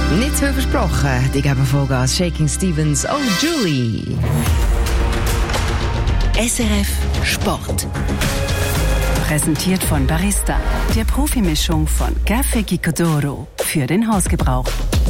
Nicht zu viel versprochen. Die geben Vollgas. Shaking Stevens, Oh Julie. SRF Sport. Präsentiert von Barista, der Profimischung von Café Gicodoro für den Hausgebrauch.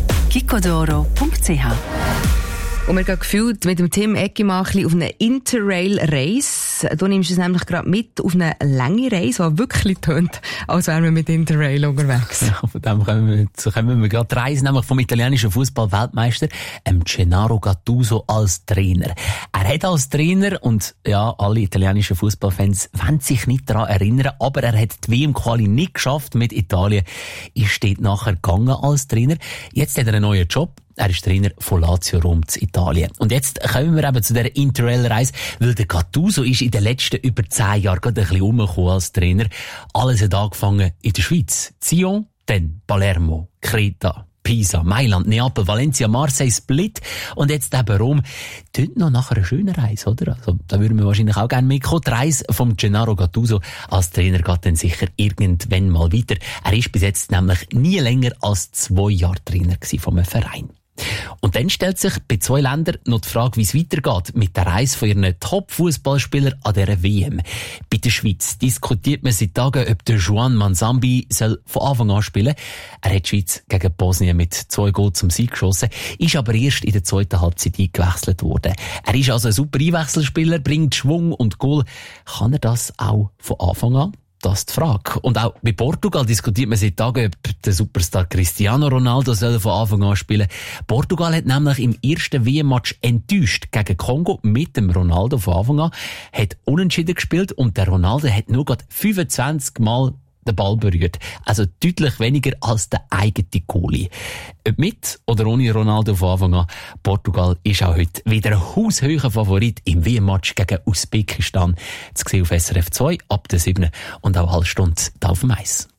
gicodoro.ch. Und wir gehen gefühlt mit dem Tim Eggimann auf eine Interrail-Race. Du nimmst es nämlich gerade mit auf eine lange Reise, die wirklich tönt, als wären wir mit Interrail unterwegs. Ja, von dem kommen wir gerade reisen, nämlich vom italienischen Fußball-Weltmeister, Gennaro Gattuso als Trainer. Er hat als Trainer, und ja, alle italienischen Fußballfans wollen sich nicht daran erinnern, aber er hat die WM-Quali nicht geschafft mit Italien. Ist dort nachher gegangen als Trainer. Jetzt hat er einen neuen Job. Er ist Trainer von Lazio Rom zu Italien. Und jetzt kommen wir eben zu dieser Interrail-Reise, weil der Gattuso ist in den letzten über 10 Jahren gerade ein bisschen rumgekommen als Trainer. Alles hat angefangen in der Schweiz. Sion, dann Palermo, Kreta, Pisa, Mailand, Neapel, Valencia, Marseille, Split und jetzt eben Rom. Tönt noch nach einer schönen Reise, oder? Also, da würden wir wahrscheinlich auch gerne mitkommen. Die Reise von Gennaro Gattuso als Trainer geht dann sicher irgendwann mal weiter. Er ist bis jetzt nämlich nie länger als 2 Jahre Trainer von einem Verein. Und dann stellt sich bei 2 Ländern noch die Frage, wie es weitergeht mit der Reise von ihren Top-Fußballspielern an dieser WM. Bei der Schweiz diskutiert man seit Tagen, ob der Juan Manzambi soll von Anfang an spielen. Er hat die Schweiz gegen Bosnien mit 2 Goals zum Sieg geschossen, ist aber erst in der 2. Halbzeit eingewechselt worden. Er ist also ein super Einwechselspieler, bringt Schwung und Goal. Kann er das auch von Anfang an? Das ist die Frage. Und auch bei Portugal diskutiert man seit Tagen, ob der Superstar Cristiano Ronaldo soll von Anfang an spielen. Portugal hat nämlich im ersten WM-Match enttäuscht gegen Kongo mit dem Ronaldo von Anfang an, hat unentschieden gespielt und der Ronaldo hat nur gerade 25 Mal den Ball berührt. Also deutlich weniger als der eigene Goalie. Ob mit oder ohne Ronaldo von Anfang an, Portugal ist auch heute wieder ein haushoher Favorit im WM-Match gegen Usbekistan. Zu sehen auf SRF 2 ab der 7. und auch halbe Stunde da auf dem Eis.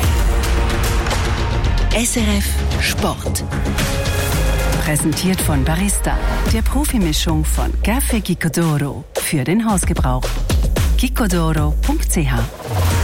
SRF Sport. Präsentiert von Barista, der Profimischung von Café Gicodoro für den Hausgebrauch. gicodoro.ch.